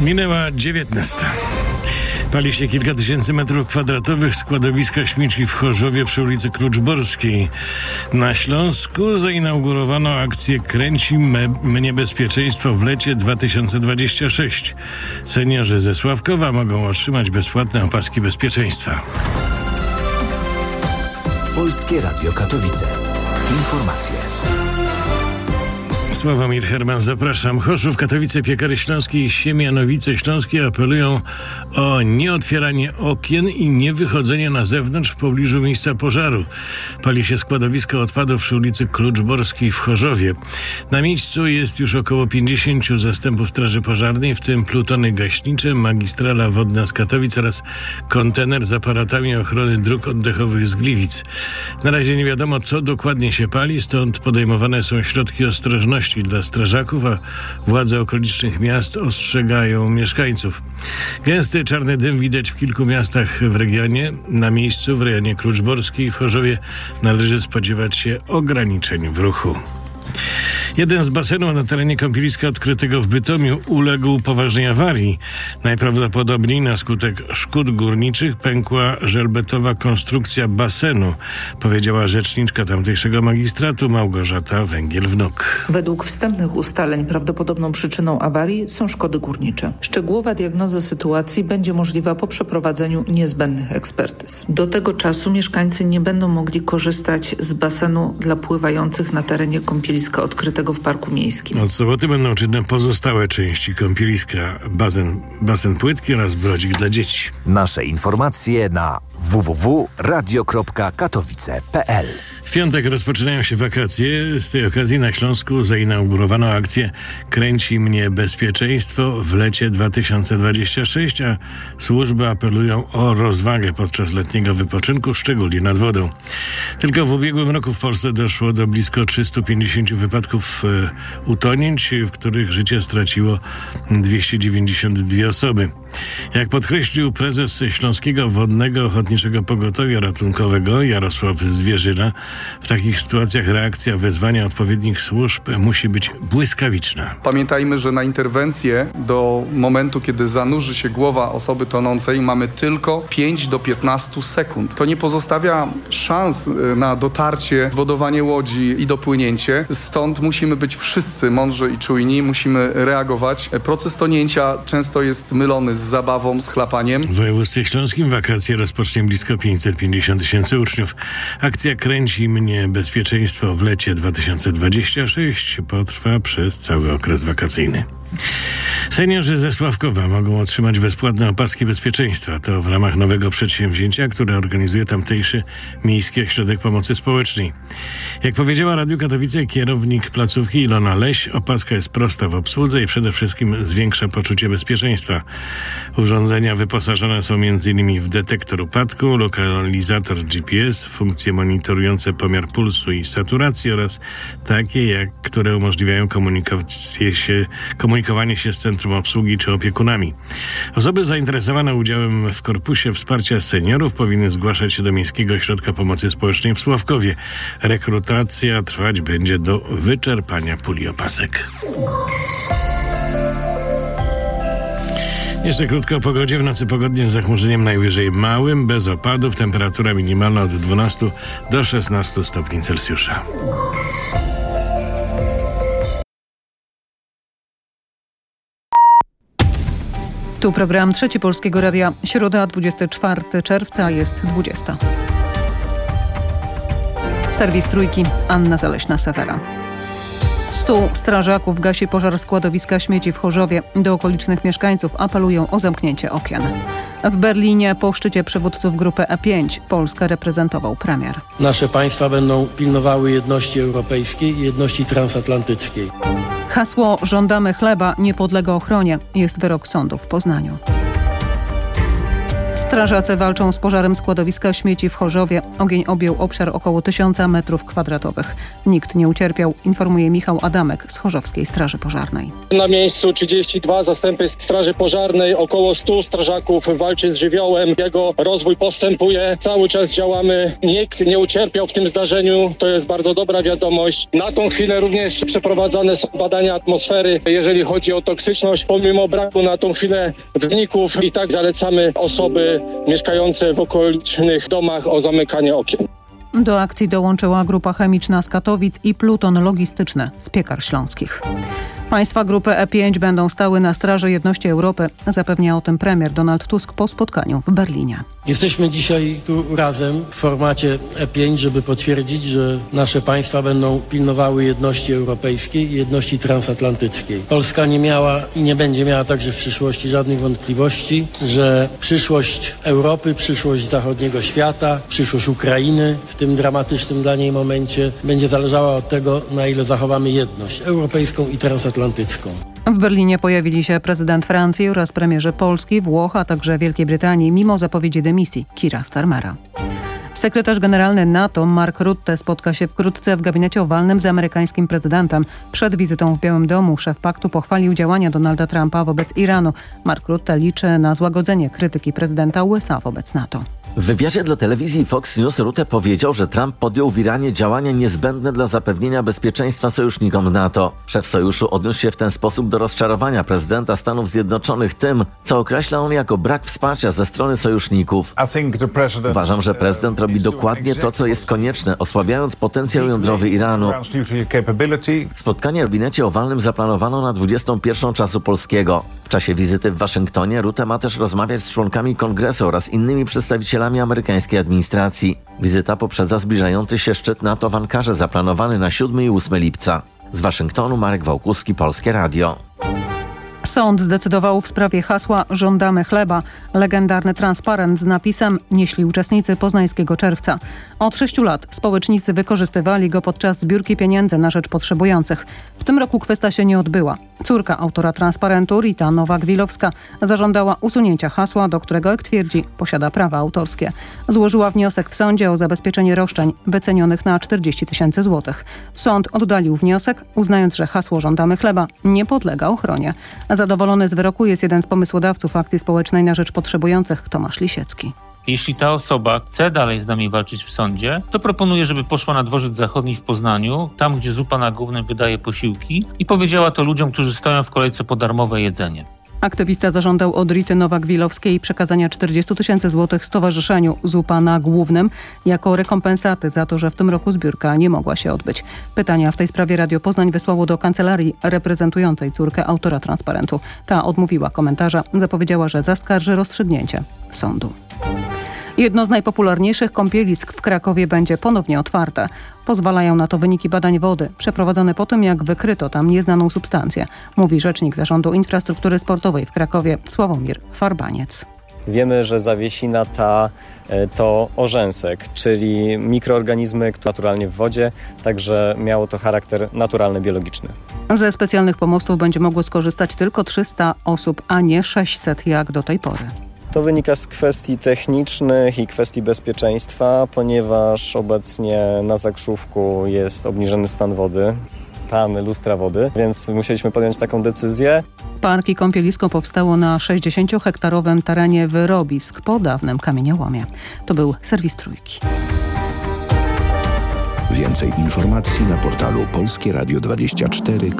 Minęła 19. Pali się kilka tysięcy metrów kwadratowych składowiska śmieci w Chorzowie przy ulicy Kluczborskiej. Na Śląsku zainaugurowano akcję Kręci mnie bezpieczeństwo w lecie 2026. Seniorzy ze Sławkowa mogą otrzymać bezpłatne opaski bezpieczeństwa. Polskie Radio Katowice. Informacje. Sławomir Herman, zapraszam. Chorzów, Katowice, Piekary Śląskie i Siemianowice Śląskie apelują o nieotwieranie okien i niewychodzenie na zewnątrz w pobliżu miejsca pożaru. Pali się składowisko odpadów przy ulicy Kluczborskiej w Chorzowie. Na miejscu jest już około 50 zastępów straży pożarnej, w tym plutony gaśnicze, magistrala wodna z Katowic oraz kontener z aparatami ochrony dróg oddechowych z Gliwic. Na razie nie wiadomo, co dokładnie się pali, stąd podejmowane są środki ostrożności dla strażaków, a władze okolicznych miast ostrzegają mieszkańców. Gęsty czarny dym widać w kilku miastach w regionie. Na miejscu w rejonie Kluczborskiej w Chorzowie należy spodziewać się ograniczeń w ruchu. Jeden z basenów na terenie kąpieliska odkrytego w Bytomiu uległ poważnej awarii. Najprawdopodobniej na skutek szkód górniczych pękła żelbetowa konstrukcja basenu, powiedziała rzeczniczka tamtejszego magistratu Małgorzata Węgiel-Wnuk. Według wstępnych ustaleń prawdopodobną przyczyną awarii są szkody górnicze. Szczegółowa diagnoza sytuacji będzie możliwa po przeprowadzeniu niezbędnych ekspertyz. Do tego czasu mieszkańcy nie będą mogli korzystać z basenu dla pływających na terenie kąpieliska odkrytego w Parku Miejskim. Od soboty będą czynne pozostałe części kąpieliska, basen płytki oraz brodzik dla dzieci. Nasze informacje na www.radio.katowice.pl. W piątek rozpoczynają się wakacje. Z tej okazji na Śląsku zainaugurowano akcję Kręci mnie bezpieczeństwo w lecie 2026, a służby apelują o rozwagę podczas letniego wypoczynku, szczególnie nad wodą. Tylko w ubiegłym roku w Polsce doszło do blisko 350 wypadków utonięć, w których życie straciło 292 osoby. Jak podkreślił prezes Śląskiego Wodnego Ochotniczego Pogotowia Ratunkowego Jarosław Zwierzyna, w takich sytuacjach reakcja wezwania odpowiednich służb musi być błyskawiczna. Pamiętajmy, że na interwencję do momentu, kiedy zanurzy się głowa osoby tonącej, mamy tylko 5 do 15 sekund. To nie pozostawia szans na dotarcie, zwodowanie łodzi i dopłynięcie. Stąd musimy być wszyscy mądrzy i czujni, musimy reagować. Proces tonięcia często jest mylony z zabawą, z chlapaniem. W województwie śląskim wakacje rozpocznie blisko 550 000 uczniów. Akcja Kręci mnie bezpieczeństwo w lecie 2026 potrwa przez cały okres wakacyjny. Seniorzy ze Sławkowa mogą otrzymać bezpłatne opaski bezpieczeństwa. To w ramach nowego przedsięwzięcia, które organizuje tamtejszy Miejski Ośrodek Pomocy Społecznej. Jak powiedziała Radiu Katowice kierownik placówki Ilona Leś, opaska jest prosta w obsłudze i przede wszystkim zwiększa poczucie bezpieczeństwa. Urządzenia wyposażone są m.in. w detektor upadku, lokalizator GPS, funkcje monitorujące pomiar pulsu i saturacji oraz takie, które umożliwiają komunikowanie się z centrum obsługi czy opiekunami. Osoby zainteresowane udziałem w korpusie wsparcia seniorów powinny zgłaszać się do Miejskiego Ośrodka Pomocy Społecznej w Sławkowie. Rekrutacja trwać będzie do wyczerpania puli opasek. Jeszcze krótko o pogodzie. W nocy pogodnie z zachmurzeniem najwyżej małym, bez opadów. Temperatura minimalna od 12 do 16 stopni Celsjusza. Tu program Trzeci Polskiego Radia. Środa, 24 czerwca, jest 20. Serwis Trójki, Anna Zaleśna-Sewera. 100 strażaków gasi pożar składowiska śmieci w Chorzowie. Do okolicznych mieszkańców apelują o zamknięcie okien. W Berlinie po szczycie przywódców grupy E5 Polskę reprezentował premier. Nasze państwa będą pilnowały jedności europejskiej i jedności transatlantyckiej. Hasło „Żądamy chleba, nie podlega ochronie” jest wyrok sądu w Poznaniu. Strażacy walczą z pożarem składowiska śmieci w Chorzowie. Ogień objął obszar około 1000 m2. Nikt nie ucierpiał, informuje Michał Adamek z Chorzowskiej Straży Pożarnej. Na miejscu 32 zastępy Straży Pożarnej, około 100 strażaków walczy z żywiołem. Jego rozwój postępuje, cały czas działamy. Nikt nie ucierpiał w tym zdarzeniu, to jest bardzo dobra wiadomość. Na tą chwilę również przeprowadzane są badania atmosfery, jeżeli chodzi o toksyczność. Pomimo braku na tą chwilę wyników i tak zalecamy osoby mieszkające w okolicznych domach o zamykanie okien. Do akcji dołączyła Grupa Chemiczna z Katowic i Pluton Logistyczny z Piekar Śląskich. Państwa grupy E5 będą stały na straży jedności Europy, zapewnia o tym premier Donald Tusk po spotkaniu w Berlinie. Jesteśmy dzisiaj tu razem w formacie E5, żeby potwierdzić, że nasze państwa będą pilnowały jedności europejskiej i jedności transatlantyckiej. Polska nie miała i nie będzie miała także w przyszłości żadnych wątpliwości, że przyszłość Europy, przyszłość zachodniego świata, przyszłość Ukrainy w tym dramatycznym dla niej momencie będzie zależała od tego, na ile zachowamy jedność europejską i transatlantycką. W Berlinie pojawili się prezydent Francji oraz premierzy Polski, Włoch, a także Wielkiej Brytanii mimo zapowiedzi dymisji Keira Starmera. Sekretarz generalny NATO Mark Rutte spotka się wkrótce w gabinecie owalnym z amerykańskim prezydentem. Przed wizytą w Białym Domu szef paktu pochwalił działania Donalda Trumpa wobec Iranu. Mark Rutte liczy na złagodzenie krytyki prezydenta USA wobec NATO. W wywiadzie dla telewizji Fox News Rutte powiedział, że Trump podjął w Iranie działania niezbędne dla zapewnienia bezpieczeństwa sojusznikom w NATO. Szef sojuszu odniósł się w ten sposób do rozczarowania prezydenta Stanów Zjednoczonych tym, co określa on jako brak wsparcia ze strony sojuszników. Uważam, że prezydent robi dokładnie to, co jest konieczne, osłabiając potencjał jądrowy Iranu. Spotkanie w gabinecie owalnym zaplanowano na 21 czasu polskiego. W czasie wizyty w Waszyngtonie Rutte ma też rozmawiać z członkami Kongresu oraz innymi przedstawicielami amerykańskiej administracji. Wizyta poprzedza zbliżający się szczyt NATO w Ankarze zaplanowany na 7 i 8 lipca. Z Waszyngtonu Marek Wałkuski, Polskie Radio. Sąd zdecydował w sprawie hasła „Żądamy chleba”. Legendarny transparent z napisem nieśli uczestnicy Poznańskiego Czerwca. Od 6 lat społecznicy wykorzystywali go podczas zbiórki pieniędzy na rzecz potrzebujących. W tym roku kwestia się nie odbyła. Córka autora transparentu, Rita Nowak-Wilowska, zażądała usunięcia hasła, do którego, jak twierdzi, posiada prawa autorskie. Złożyła wniosek w sądzie o zabezpieczenie roszczeń wycenionych na 40 000 złotych. Sąd oddalił wniosek, uznając, że hasło „Żądamy chleba” nie podlega ochronie. Zadowolony z wyroku jest jeden z pomysłodawców akcji społecznej na rzecz potrzebujących, Tomasz Lisiecki. Jeśli ta osoba chce dalej z nami walczyć w sądzie, to proponuję, żeby poszła na Dworzec Zachodni w Poznaniu, tam gdzie zupa na Głównym wydaje posiłki, i powiedziała to ludziom, którzy stoją w kolejce po darmowe jedzenie. Aktywista zażądał od Rity Nowak-Wilowskiej przekazania 40 000 złotych stowarzyszeniu Zupa na Głównym jako rekompensaty za to, że w tym roku zbiórka nie mogła się odbyć. Pytania w tej sprawie Radio Poznań wysłało do kancelarii reprezentującej córkę autora transparentu. Ta odmówiła komentarza, zapowiedziała, że zaskarży rozstrzygnięcie sądu. Jedno z najpopularniejszych kąpielisk w Krakowie będzie ponownie otwarte. Pozwalają na to wyniki badań wody, przeprowadzone po tym, jak wykryto tam nieznaną substancję, mówi rzecznik Zarządu Infrastruktury Sportowej w Krakowie Sławomir Farbaniec. Wiemy, że zawiesina ta to orzęsek, czyli mikroorganizmy naturalnie w wodzie, także miało to charakter naturalny, biologiczny. Ze specjalnych pomostów będzie mogło skorzystać tylko 300 osób, a nie 600 jak do tej pory. To wynika z kwestii technicznych i kwestii bezpieczeństwa, ponieważ obecnie na Zakrzówku jest obniżony stan wody, stan lustra wody, więc musieliśmy podjąć taką decyzję. Park i kąpielisko powstało na 60-hektarowym terenie wyrobisk po dawnym kamieniołomie. To był serwis Trójki. Więcej informacji na portalu polskieradio24.pl